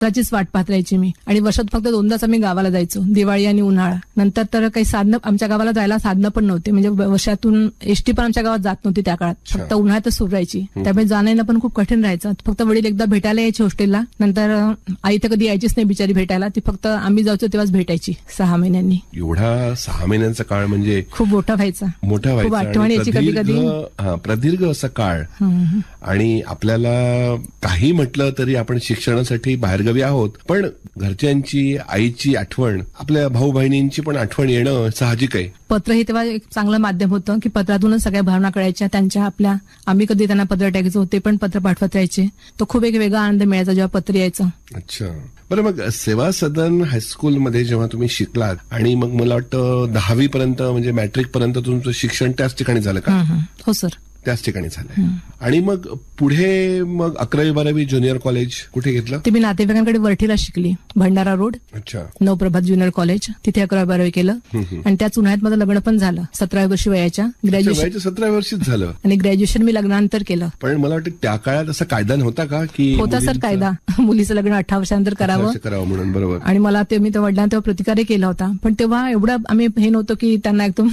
त्याचीच वाट पाहत राहायची मी. आणि वर्षात फक्त 2दाच आम्ही गावाला जायचो, दिवाळी आणि उन्हाळा. नंतर तर काही साधनं, आमच्या गावाला जायला साधनं पण नव्हते, म्हणजे वर्षातून एसटी पण आमच्या गावात जात नव्हती त्या काळात, फक्त उन्हाळ्यातच सुरू राहायची. त्यामुळे जाणं पण खूप कठीण राहायचं. फक्त वडील एकदा भेटायला यायचे हॉस्टेलला, नंतर आई तर कधी यायचीच नाही बिचारी भेटायला, ती फक्त आम्ही जायचो तेव्हाच भेटायची 6 महिन्यांनी. एवढा 6 महिन्यांचा काळ म्हणजे खूप मोठा व्हायचा, खूप आठवण यायची कधी कधी. प्रदीर्घ असा काळ. आणि आपल्याला काही म्हटलं तरी आपण शिक्षणासाठी बाहेरगावी आहोत, पण घरच्यांची, आईची आठवण, आपल्या भाऊ बहिणींची पण आठवण येणं साहजिक आहे. पत्र हे तेव्हा एक चांगलं माध्यम होतं की पत्रातूनच सगळ्या भावना कळायच्या त्यांच्या आपल्या. आम्ही कधी त्यांना पत्र टाकायचो, ते पण पत्र पाठवत राहायचे. तो खूप एक वेगळा आनंद मिळायचा जेव्हा पत्र यायचं. अच्छा, बरं. मग सेवा सदन हायस्कूलमध्ये जेव्हा तुम्ही शिकलात आणि मग मला वाटतं 10वी पर्यंत म्हणजे मॅट्रिक पर्यंत तुमचं शिक्षण त्याच ठिकाणी झालं का? हो सर, त्याच ठिकाणी झालंय. आणि मग पुढे मग 11वी 12वी ज्युनियर कॉलेज कुठे घेतलं? ते मी नातेवाईकांकडे वरठीला शिकली, भंडारा रोड. अच्छा. नवप्रभात ज्युनियर कॉलेज, तिथे 11वी 12वी केलं. आणि त्याच उन्हाळ्यात माझं लग्न पण झालं 17 वर्षी वयाच्या. ग्रॅज्युएशन 17 वर्षीच झालं. आणि ग्रॅज्युएशन मी लग्नानंतर केलं. पण मला वाटतं त्या काळात असा कायदा नव्हता का की? होता सर कायदा, मुलीचं लग्न 18 वर्षानंतर करावं म्हणून. बरोबर. आणि मला ते मी वडिलांना तेव्हा प्रतिकारही केला होता, पण तेव्हा एवढं आम्ही हे नव्हतं की त्यांना एकदम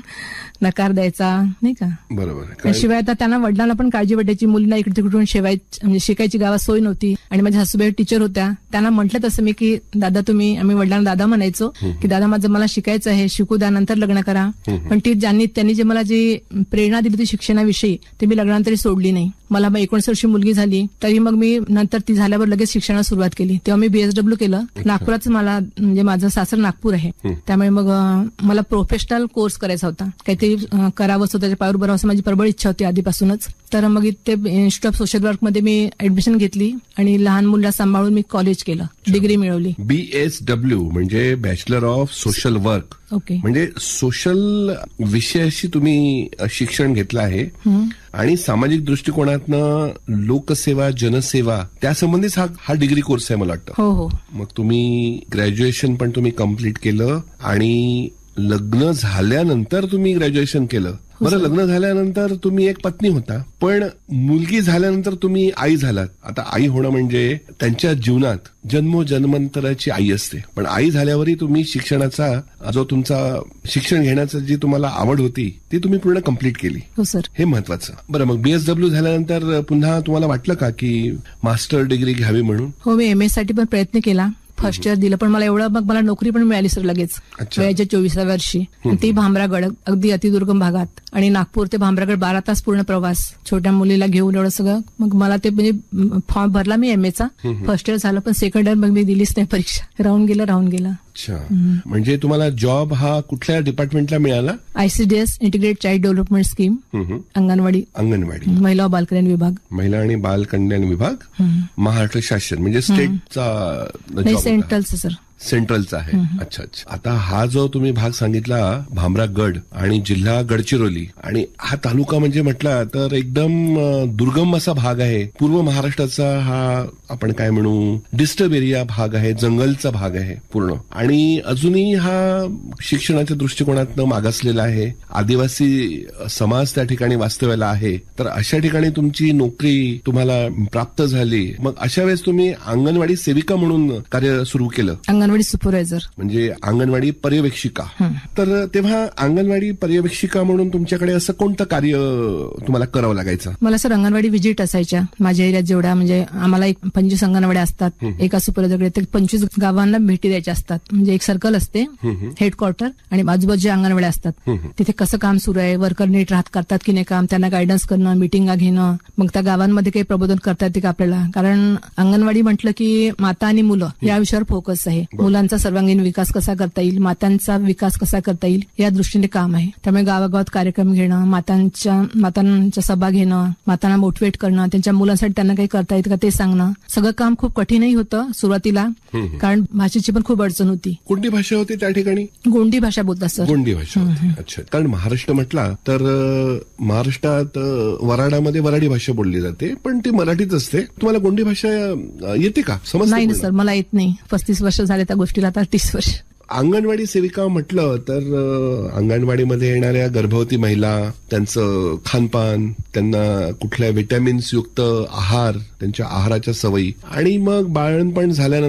नकार द्यायचा, नाही का? बरोबर. शिवाय आता त्यांना वडिलांना पण काळजी वाटायची, मुलींना इकडे तिकडून म्हणजे शिकायची गावात सोय नव्हती. आणि माझ्या सासूबाई टीचर होत्या, त्यांना म्हटलं तसं मी की दादा तुम्ही, आम्ही वडिलांना दादा म्हणायचो की दादा मला शिकायचं आहे, शिकू द्या, नंतर लग्न करा. पण त्यांनी जे मला जी प्रेरणा दिली ती शिक्षणाविषयी, ते मी लग्नानंतरही सोडली नाही. मला 19 वर्षी मुलगी झाली तरी मग मी नंतर ती झाल्यावर लगेच शिक्षणाला सुरुवात केली. तेव्हा मी BSW केलं. नागपुराच मला, म्हणजे माझं सासर नागपूर आहे, त्यामुळे मग मला प्रोफेशनल कोर्स करायचा होता, काहीतरी करावं, स्वतःच्या पायावर उभं राहावं असं माझी प्रबळ इच्छा होती आधीपासूनच. तर मग इथे इन्स्टिट्यूट ऑफ सोशल वर्क मध्ये मी ऍडमिशन घेतली आणि लहान मुलांना सांभाळून मी कॉलेज केलं, डिग्री मिळवली. BSW म्हणजे bachelor of social work. Okay. म्हणजे सोशल विषयाशी तुम्ही शिक्षण घेतलं आहे आणि सामाजिक दृष्टिकोनातनं लोकसेवा, जनसेवा त्यासंबंधीच हा डिग्री कोर्स आहे मला वाटतं. हो. मग तुम्ही ग्रॅज्युएशन पण तुम्ही कम्प्लीट केलं आणि लग्न झाल्यानंतर तुम्ही ग्रॅज्युएशन केलं. बरं, लग्न झाल्यानंतर तुम्ही एक पत्नी होता, पण मुलगी झाल्यानंतर तुम्ही आई झालात. आता आई होणं म्हणजे त्यांच्या जीवनात जन्मोजन्मांतराची आई असते, पण आई झाल्यावरही तुम्ही शिक्षणाचा जो तुमचा शिक्षण घेण्याची जी तुम्हाला आवड होती ती तुम्ही पूर्ण कम्प्लीट केली. हो सर, हे महत्वाचं. बरं, मग BSW झाल्यानंतर पुन्हा तुम्हाला वाटलं का की मास्टर डिग्री घ्यावी म्हणून? हो, मी MS साठी पण प्रयत्न केला. फर्स्ट इयर दिलं, पण मला नोकरी पण मिळाली सर लगेच वयाच्या 24व्या वर्षी. ती भामरागड, अगदी अतिदुर्गम भागात, आणि नागपूर ते भामरागड 12 तास पूर्ण प्रवास, छोट्या मुलीला घेऊन एवढं सगळं. मग मला ते म्हणजे फॉर्म भरला मी MAचा, फर्स्ट इयर झालं, पण सेकंड इयर मग मी दिलीच नाही परीक्षा, राहून गेलं. अच्छा, म्हणजे तुम्हाला जॉब हा कुठल्या डिपार्टमेंटला मिळाला? ICDS integrated child development scheme, anganwadi, महिला व बालकल्याण विभाग. महिला आणि बालकल्याण विभाग, महाराष्ट्र शासन, म्हणजे स्टेटचा सेंट्रलचा सर, सेंट्रलचा आहे. अच्छा. आता हा जो तुम्ही भाग सांगितला भामरागड आणि जिल्हा गडचिरोली, आणि हा तालुका म्हणजे म्हटला तर एकदम दुर्गम असा भाग आहे. पूर्व महाराष्ट्राचा हा आपण काय म्हणू डिस्टर्ब एरिया भाग आहे, जंगलचा भाग आहे पूर्ण, आणि अजूनही हा शिक्षणाच्या दृष्टिकोनातनं मागासलेला आहे. आदिवासी समाज त्या ठिकाणी वास्तव्याला आहे. तर अशा ठिकाणी तुमची नोकरी तुम्हाला प्राप्त झाली. मग अशा वेळेस तुम्ही अंगणवाडी सेविका म्हणून कार्य सुरू केलं, अंगणवाडी सुपरवायझर, म्हणजे अंगणवाडी पर्यवेक्षिका. तर तेव्हा अंगणवाडी पर्यवेक्षिका म्हणून तुमच्याकडे असं कोणतं कार्य तुम्हाला करावं लागायचं? मला सर अंगणवाडी व्हिजिट असायच्या माझ्या एरियात, जेवढ्या म्हणजे आम्हाला 25 अंगणवाड्या असतात एका सुपरवायझरकडे, ते 25 गावांना भेटी द्यायच्या असतात. म्हणजे एक सर्कल असते हेडक्वार्टर, आणि आजूबाजूच्या अंगणवाड्या असतात. तिथे कसं काम सुरू आहे, वर्कर नीट करतात की नाही काम, त्यांना गायडन्स करणं, मिटिंगा घेणं, मग त्या गावांमध्ये काही प्रबोधन करता येते का आपल्याला. कारण अंगणवाडी म्हटलं की माता आणि मुलं या विषयावर फोकस आहे. मुलांचा सर्वांगीण विकास कसा करता येईल, मातांचा विकास कसा करता येईल, या दृष्टीने काम आहे. त्यामुळे गावागावात कार्यक्रम घेणं, मातांच्या सभा घेणं, मातांना मोटिवेट करणं, त्यांच्या मुलांसाठी त्यांना काही करता येतं का ते सांगणं. सगळं काम खूप कठीणही होतं सुरुवातीला, कारण भाषेची पण खूप अडचण होती. कोणती भाषा होती त्या ठिकाणी? गोंडी भाषा बोलतात सर. गोंडी भाषा होती. अच्छा. कारण महाराष्ट्र म्हटला तर महाराष्ट्रात वराडामध्ये वराडी भाषा बोलली जाते, पण ती मराठीच असते. तुम्हाला गोंडी भाषा येते का? समजते? नाही सर, मला येत नाही. 35 वर्ष झाले त्या गोष्टीला, आता 30 वर्ष. अंगणवाडी सेविका म्हटलं तर अंगणवाडीमध्ये येणाऱ्या गर्भवती महिला, त्यांचं खानपान, त्यांना कुठल्या व्हिटॅमिन्स युक्त आहार, त्यांच्या आहाराच्या सवयी आणि मग बाळणपण झाल्यानंतर